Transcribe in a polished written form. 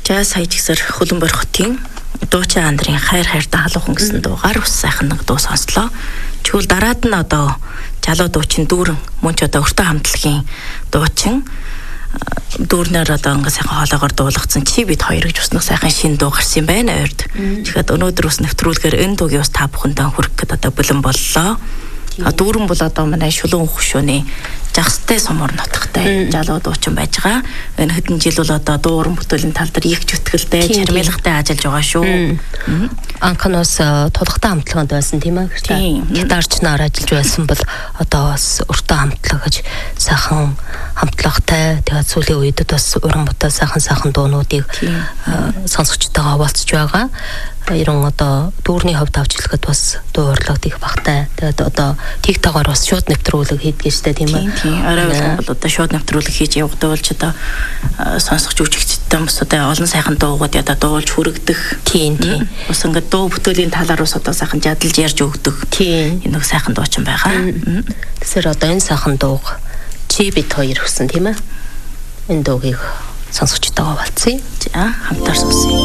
Жаз хайжгсэр Хөлбөмбөр хотын Дуучин Андрын хайр хайртан халуухан гэсэн дуугаар ус сайхан нэг дуу сонслоо. Тэгвэл дараад нь одоо Жалуу дуучин дүүрэн мөн ч одоо өртөө хамтлагийн дуучин дүүрнээр одоо ингээ сайхан хоолоогоор дуулгацсан чи бид хоёр гэж уснах сайхан шин дуу гарсан юм байна ойрд. Тэгэхээр өнөөдөр ус нэвтрүүлгээр энэ дуугийн ус та бүхэндээ хүрэх гээд одоо бэлэн боллоо. Дүүрэн бол одоо манай шулуун хөшөөний жагстай сумар нутагтай Жалуу дуучин байж байгаа. Энэ хэдэн жил бол одоо дууран бүтээлийн тал дээр их зүтгэлтэй чармайлгатай ажиллаж байгаа шүү. Анханаас тулгатай хамтлаганд байсан тийм ээ. Гитарчнаар ажиллаж байсан бол одоо бас өртөө хамтлаг гэж сайхан хамтлагтай тэгээд сүүлийн үед бас уран бүтээл сайхан дуунуудыг сонсогчтойгоо болцож байгаа. Ирэн одоо дүүрний хувьд авч хэлэхэд бас дуу урлаг их багтай. Тэгээд одоо TikTok-оор бас шууд нэвтрүүлэг хийдэг штэ тийм ээ. Тийм. Арай бол одоо шууд нэвтрүүлэг хийж явагдвал ч одоо сонсогч үжигчдтэй бас одоо олон сайхан дуугууд одоо дуулж хүрэгдэх. Тийм. Бас ингээд дуу бүтээлийн талаар бас одоо сайхан жадалж ярьж өгдөг. Тийм. Энэ нэг сайхан дуучин байгаа. Тэгэхээр одоо энэ сайхан дууг чи бид хоёр өгсөн тийм ээ. Энэ дуугийг сонсогчтойгоо болцъё. За хамтаар сонсъё.